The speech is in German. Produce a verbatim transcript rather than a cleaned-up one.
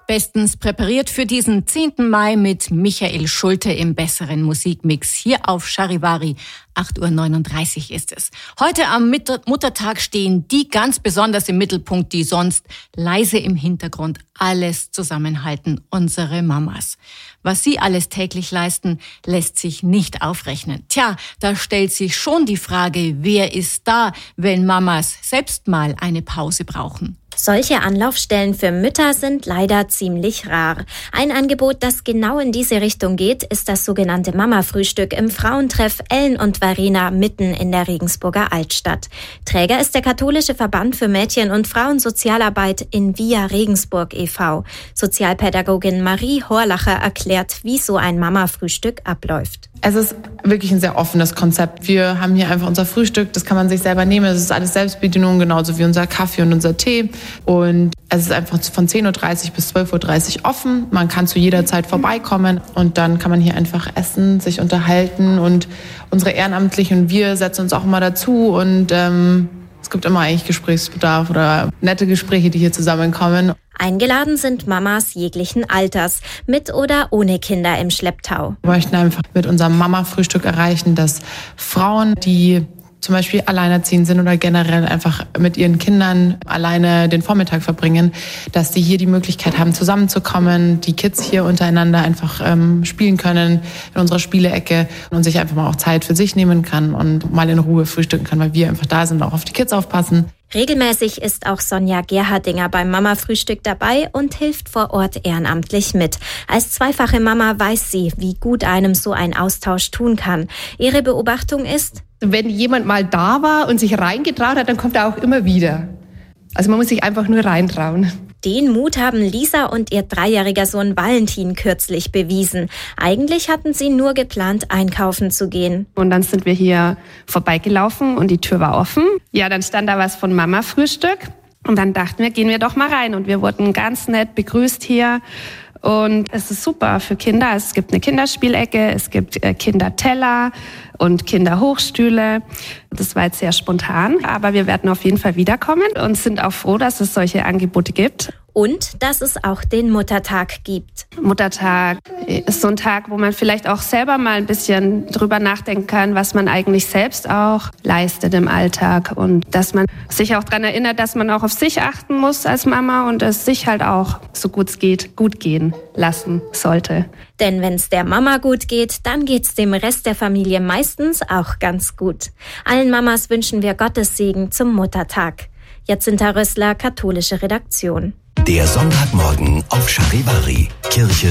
Bestens präpariert für diesen zehnten Mai mit Michael Schulte im besseren Musikmix hier auf Charivari. acht Uhr neununddreißig ist es. Heute am Muttertag stehen die ganz besonders im Mittelpunkt, die sonst leise im Hintergrund alles zusammenhalten, unsere Mamas. Was sie alles täglich leisten, lässt sich nicht aufrechnen. Tja, da stellt sich schon die Frage, wer ist da, wenn Mamas selbst mal eine Pause brauchen? Solche Anlaufstellen für Mütter sind leider ziemlich rar. Ein Angebot, das genau in diese Richtung geht, ist das sogenannte Mama-Frühstück im Frauentreff Ellen und Verena mitten in der Regensburger Altstadt. Träger ist der katholische Verband für Mädchen- und Frauensozialarbeit in Via Regensburg e V Sozialpädagogin Marie Horlacher erklärt, wie so ein Mama-Frühstück abläuft. Es ist wirklich ein sehr offenes Konzept. Wir haben hier einfach unser Frühstück, das kann man sich selber nehmen. Es ist alles Selbstbedienung, genauso wie unser Kaffee und unser Tee. Und es ist einfach von zehn Uhr dreißig bis zwölf Uhr dreißig offen. Man kann zu jeder Zeit vorbeikommen und dann kann man hier einfach essen, sich unterhalten. Und unsere Ehrenamtlichen und wir setzen uns auch immer dazu. Und ähm, es gibt immer eigentlich Gesprächsbedarf oder nette Gespräche, die hier zusammenkommen. Eingeladen sind Mamas jeglichen Alters, mit oder ohne Kinder im Schlepptau. Wir möchten einfach mit unserem Mama-Frühstück erreichen, dass Frauen, die zum Beispiel alleinerziehend sind oder generell einfach mit ihren Kindern alleine den Vormittag verbringen, dass die hier die Möglichkeit haben, zusammenzukommen, die Kids hier untereinander einfach ähm, spielen können in unserer Spielecke und sich einfach mal auch Zeit für sich nehmen kann und mal in Ruhe frühstücken kann, weil wir einfach da sind und auch auf die Kids aufpassen. Regelmäßig ist auch Sonja Gerhardinger beim Mama-Frühstück dabei und hilft vor Ort ehrenamtlich mit. Als zweifache Mama weiß sie, wie gut einem so ein Austausch tun kann. Ihre Beobachtung ist: Wenn jemand mal da war und sich reingetraut hat, dann kommt er auch immer wieder. Also man muss sich einfach nur reintrauen. Den Mut haben Lisa und ihr dreijähriger Sohn Valentin kürzlich bewiesen. Eigentlich hatten sie nur geplant, einkaufen zu gehen. Und dann sind wir hier vorbeigelaufen und die Tür war offen. Ja, dann stand da was von Mama-Frühstück. Und dann dachten wir, gehen wir doch mal rein. Und wir wurden ganz nett begrüßt hier. Und es ist super für Kinder. Es gibt eine Kinderspielecke, es gibt Kinderteller und Kinderhochstühle. Das war jetzt sehr spontan, aber wir werden auf jeden Fall wiederkommen und sind auch froh, dass es solche Angebote gibt. Und dass es auch den Muttertag gibt. Muttertag ist so ein Tag, wo man vielleicht auch selber mal ein bisschen drüber nachdenken kann, was man eigentlich selbst auch leistet im Alltag. Und dass man sich auch daran erinnert, dass man auch auf sich achten muss als Mama und es sich halt auch, so gut es geht, gut gehen lassen sollte. Denn wenn es der Mama gut geht, dann geht's dem Rest der Familie meistens auch ganz gut. Allen Mamas wünschen wir Gottes Segen zum Muttertag. Jacinta Rössler, katholische Redaktion. Der Sonntagmorgen auf Charivari, Kirche